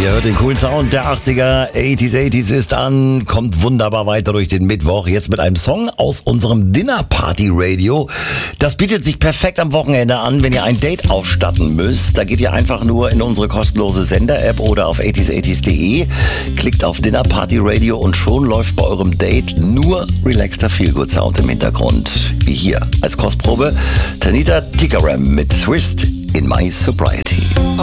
Ihr hört den coolen Sound der 80er, 80s ist an, kommt wunderbar weiter durch den Mittwoch. Jetzt mit einem Song aus unserem Dinner Party Radio. Das bietet sich perfekt am Wochenende an, wenn ihr ein Date ausstatten müsst. Da geht ihr einfach nur in unsere kostenlose Sender-App oder auf 80s80s.de, klickt auf Dinner Party Radio und schon läuft bei eurem Date nur relaxter Feelgood-Sound im Hintergrund. Wie hier als Kostprobe Tanita Tikaram mit Twist in My Sobriety.